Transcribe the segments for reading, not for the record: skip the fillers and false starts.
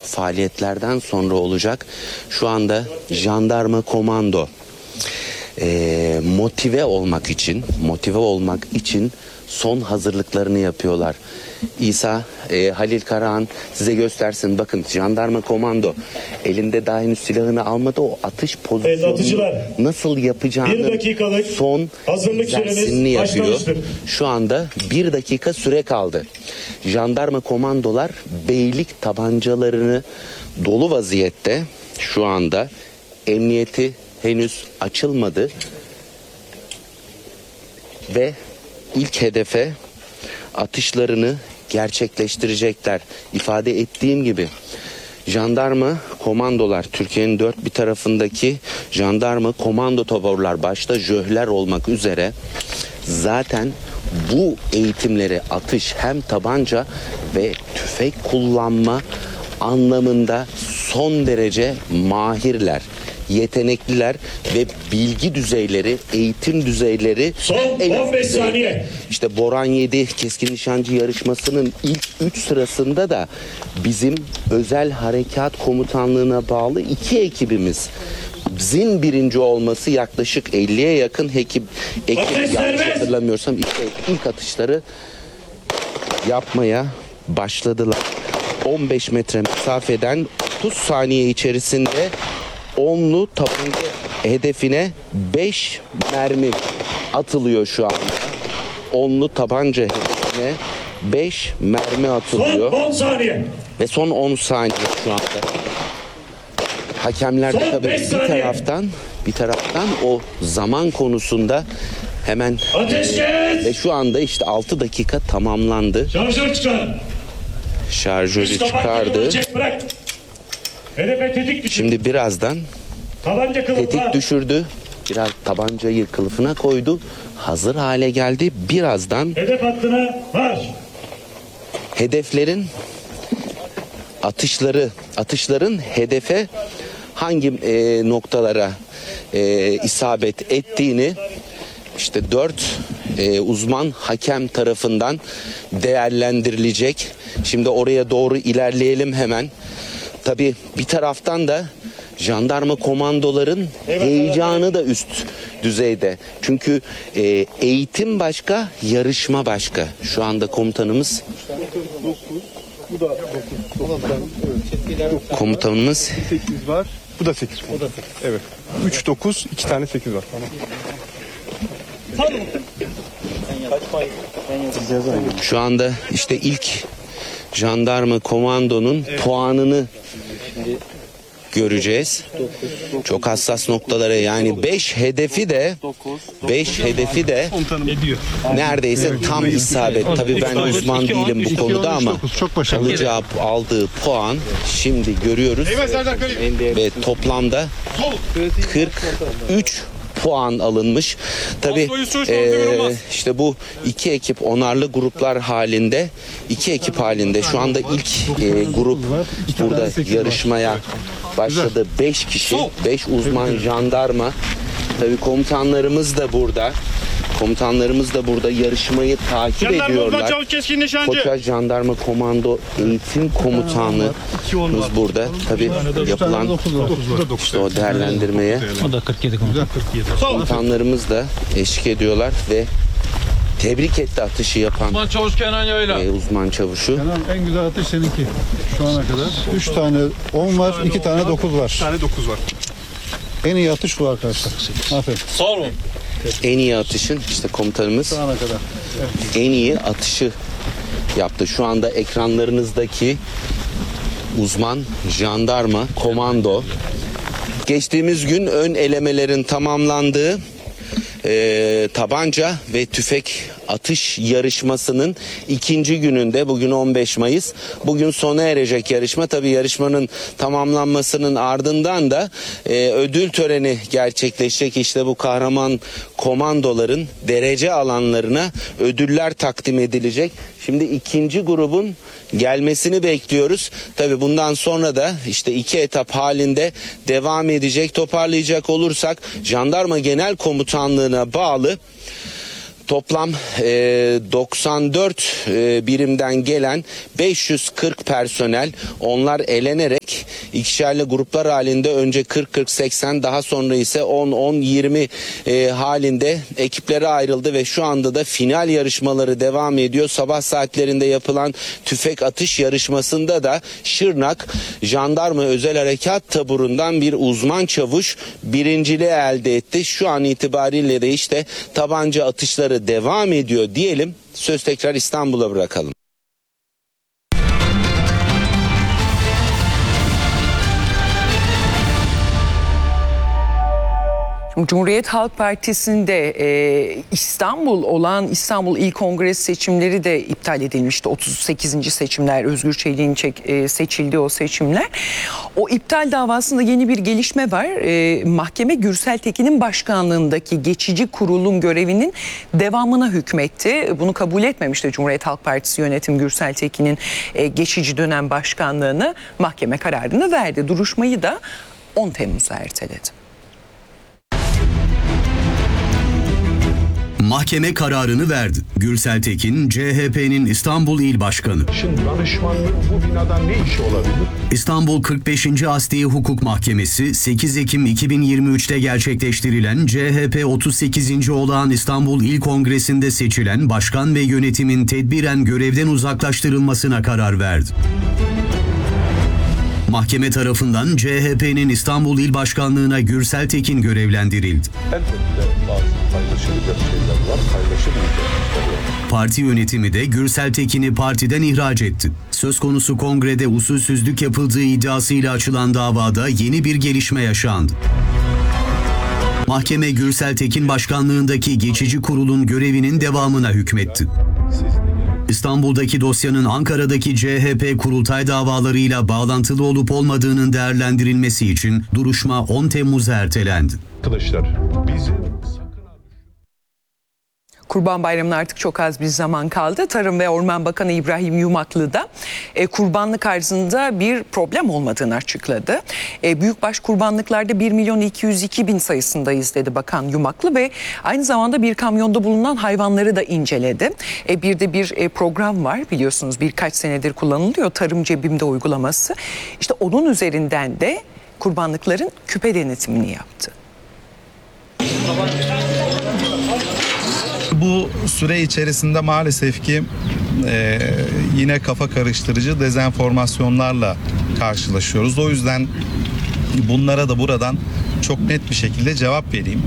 faaliyetlerden sonra olacak. Şu anda jandarma komando motive olmak için son hazırlıklarını yapıyorlar. İsa, Halil Karahan size göstersin. Bakın jandarma komando elinde daha henüz silahını almadı. O atış pozisyonunu nasıl yapacağını son dersini yapıyor. Şu anda 1 dakika süre kaldı. Jandarma komandolar beylik tabancalarını dolu vaziyette şu anda. Emniyeti henüz açılmadı ve ilk hedefe atışlarını gerçekleştirecekler. İfade ettiğim gibi jandarma komandolar, Türkiye'nin dört bir tarafındaki jandarma komando taburlar, başta jöhler olmak üzere zaten bu eğitimleri, atış, hem tabanca ve tüfek kullanma anlamında son derece mahirler, yetenekliler ve bilgi düzeyleri, eğitim düzeyleri son 15 saniye. İşte Boran 7 keskin nişancı yarışmasının ilk 3 sırasında da bizim özel harekat komutanlığına bağlı 2 ekibimiz. Bizim birinci olması yaklaşık 50'ye yakın ekip yanlış hatırlamıyorsam ilk atışları yapmaya başladılar. 15 metre mesafeden 30 saniye içerisinde onlu tabanca hedefine 5 mermi atılıyor şu anda. Onlu tabanca hedefine 5 mermi atılıyor. Son 10 saniye. Ve son 10 saniye şu anda. Hakemler de tabii bir taraftan o zaman konusunda hemen ve şu anda işte 6 dakika tamamlandı. Şarjör çıkar. Şarjörü çıkardı. Şimdi birazdan tetik düşürdü. Biraz tabancayı kılıfına koydu. Hazır hale geldi. Birazdan hedef hattına marş. Hedeflerin atışların hedefe hangi noktalara isabet ettiğini işte 4 uzman hakem tarafından değerlendirilecek. Şimdi oraya doğru ilerleyelim hemen. Tabii bir taraftan da jandarma komandoların heyecanı da üst düzeyde. Çünkü eğitim başka, yarışma başka. Şu anda komutanımız komutanımız 8 var. Bu da 8. Evet. 3 9 2 tane 8 var. Tamam. Şu anda işte ilk jandarma komandonun puanını göreceğiz. Çok hassas noktalara, yani 5 hedefi de neredeyse tam isabet. Tabii ben uzman değilim bu konuda ama kalıcı aldığı puan şimdi görüyoruz. Ve toplamda 43 puan alınmış. Tabii işte bu iki ekip onarlı gruplar halinde, şu anda ilk grup burada yarışmaya başladı. 5 kişi, 5 uzman jandarma. Tabii komutanlarımız da burada yarışmayı takip ediyorlar. Koça Jandarma Komando Eğitim Komutanlığımız burada. Tabii yapılan işte o değerlendirmeye komutanlarımız da eşlik ediyorlar ve tebrik etti atışı yapan uzman çavuş Kenan Yayla. Uzman çavuşu. Kenan, en güzel atış seninki şu ana kadar. 3 tane 10 var, 2 tane 9 var. 2 tane 9 var. En iyi atış bu arkadaşlar. Aferin. Sağ olun. En iyi atışın işte komutanımız Şu ana kadar. Evet. En iyi atışı yaptı. Şu anda ekranlarınızdaki uzman jandarma komando. Geçtiğimiz gün ön elemelerin tamamlandığı tabanca ve tüfek atış yarışmasının ikinci gününde, bugün 15 Mayıs, bugün sona erecek yarışma. Tabii yarışmanın tamamlanmasının ardından da ödül töreni gerçekleşecek. İşte bu kahraman komandoların derece alanlarına ödüller takdim edilecek. Şimdi ikinci grubun gelmesini bekliyoruz. Tabii bundan sonra da işte 2 etap halinde devam edecek. Toparlayacak olursak Jandarma Genel Komutanlığı'na bağlı toplam 94 birimden gelen 540 personel, onlar elenerek ikişerli gruplar halinde önce 40-40-80 daha sonra ise 10-10-20 halinde ekiplere ayrıldı ve şu anda da final yarışmaları devam ediyor. Sabah saatlerinde yapılan tüfek atış yarışmasında da Şırnak Jandarma Özel Harekat Taburu'ndan bir uzman çavuş birinciliği elde etti. Şu an itibariyle de işte tabanca atışları devam ediyor diyelim. Söz tekrar İstanbul'a bırakalım. Cumhuriyet Halk Partisi'nde İstanbul İl Kongresi seçimleri de iptal edilmişti. 38. seçimler, Özgür Çelik'in seçildiği o seçimler. O iptal davasında yeni bir gelişme var. Mahkeme Gürsel Tekin'in başkanlığındaki geçici kurulun görevinin devamına hükmetti. Bunu kabul etmemişti Cumhuriyet Halk Partisi yönetim Gürsel Tekin'in geçici dönem başkanlığını. Mahkeme kararını verdi. Duruşmayı da 10 Temmuz'a erteledi. Mahkeme kararını verdi. Gürsel Tekin, CHP'nin İstanbul İl Başkanı. Şimdi danışmanlık bu binadan ne işi olabilir? İstanbul 45. Asliye Hukuk Mahkemesi 8 Ekim 2023'te gerçekleştirilen CHP 38. Olağan İstanbul İl Kongresi'nde seçilen başkan ve yönetimin tedbiren görevden uzaklaştırılmasına karar verdi. Mahkeme tarafından CHP'nin İstanbul İl Başkanlığı'na Gürsel Tekin görevlendirildi. Elbette bazı paylaşılacak şeyler var, paylaşılmayacak. Parti yönetimi de Gürsel Tekin'i partiden ihraç etti. Söz konusu kongrede usulsüzlük yapıldığı iddiasıyla açılan davada yeni bir gelişme yaşandı. Mahkeme Gürsel Tekin başkanlığındaki geçici kurulun görevinin devamına hükmetti. İstanbul'daki dosyanın Ankara'daki CHP kurultay davalarıyla bağlantılı olup olmadığının değerlendirilmesi için duruşma 10 Temmuz'a ertelendi. Arkadaşlar bizim Kurban Bayramı'na artık çok az bir zaman kaldı. Tarım ve Orman Bakanı İbrahim Yumaklı da kurbanlık arzında bir problem olmadığını açıkladı. Büyükbaş kurbanlıklarda 1.202.000 sayısındayız dedi Bakan Yumaklı ve aynı zamanda bir kamyonda bulunan hayvanları da inceledi. Bir de bir program var biliyorsunuz, birkaç senedir kullanılıyor, Tarım Cebimde uygulaması. İşte onun üzerinden de kurbanlıkların küpe denetimini yaptı. Bu süre içerisinde maalesef ki yine kafa karıştırıcı dezenformasyonlarla karşılaşıyoruz. O yüzden bunlara da buradan çok net bir şekilde cevap vereyim.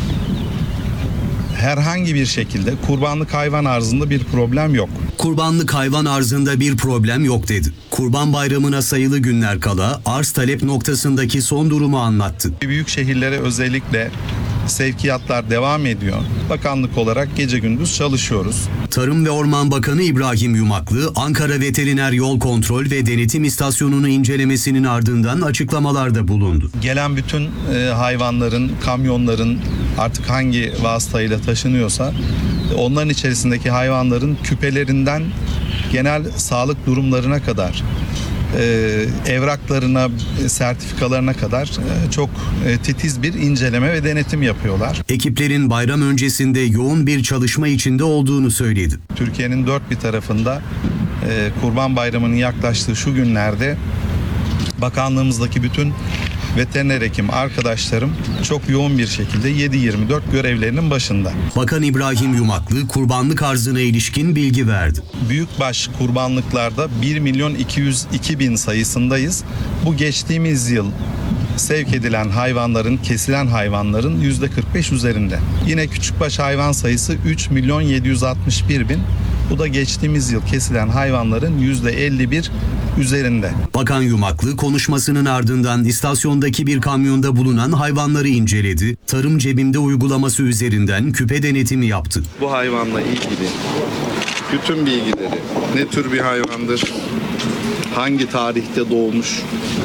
Herhangi bir şekilde kurbanlık hayvan arzında bir problem yok. Kurbanlık hayvan arzında bir problem yok dedi. Kurban Bayramı'na sayılı günler kala arz talep noktasındaki son durumu anlattı. Büyük şehirlere özellikle sevkiyatlar devam ediyor. Bakanlık olarak gece gündüz çalışıyoruz. Tarım ve Orman Bakanı İbrahim Yumaklı, Ankara Veteriner Yol Kontrol ve Denetim İstasyonu'nu incelemesinin ardından açıklamalarda bulundu. Gelen bütün hayvanların, kamyonların artık hangi vasıtayla taşınıyorsa onların içerisindeki hayvanların küpelerinden genel sağlık durumlarına kadar evraklarına, sertifikalarına kadar çok titiz bir inceleme ve denetim yapıyorlar. Ekiplerin bayram öncesinde yoğun bir çalışma içinde olduğunu söyledi. Türkiye'nin dört bir tarafında Kurban Bayramı'nın yaklaştığı şu günlerde bakanlığımızdaki bütün veteriner hekim arkadaşlarım çok yoğun bir şekilde 7/24 görevlerinin başında. Bakan İbrahim Yumaklı kurbanlık arzına ilişkin bilgi verdi. Büyükbaş kurbanlıklarda 1.202.000 sayısındayız. Bu geçtiğimiz yıl sevk edilen hayvanların, kesilen hayvanların %45 üzerinde. Yine küçükbaş hayvan sayısı 3.761.000. Bu da geçtiğimiz yıl kesilen hayvanların %51 üzerinde. Bakan Yumaklı konuşmasının ardından istasyondaki bir kamyonda bulunan hayvanları inceledi. Tarım Cebimde uygulaması üzerinden küpe denetimi yaptı. Bu hayvanla ilgili bütün bilgileri, ne tür bir hayvandır, hangi tarihte doğmuş,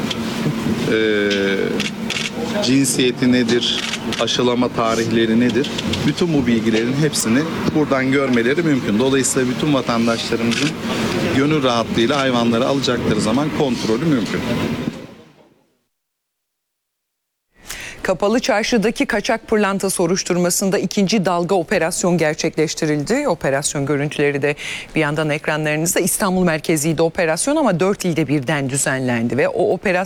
cinsiyeti nedir, aşılama tarihleri nedir? Bütün bu bilgilerin hepsini buradan görmeleri mümkün. Dolayısıyla bütün vatandaşlarımızın gönül rahatlığıyla hayvanları alacakları zaman kontrolü mümkün. Kapalı Çarşı'daki kaçak pırlanta soruşturmasında ikinci dalga operasyon gerçekleştirildi. Operasyon görüntüleri de bir yandan ekranlarınızda. İstanbul merkeziydi operasyon ama 4 ilde birden düzenlendi ve o operasyon